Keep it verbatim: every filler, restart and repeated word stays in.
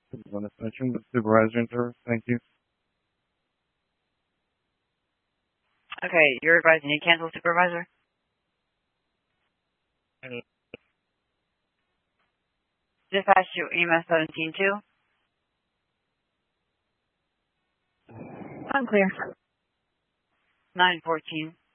On extension, the supervisor in service. Thank you. Okay, you're advising you cancel, supervisor? Uh, Dispatch to E M S seventeen two. Unclear. nine fourteen.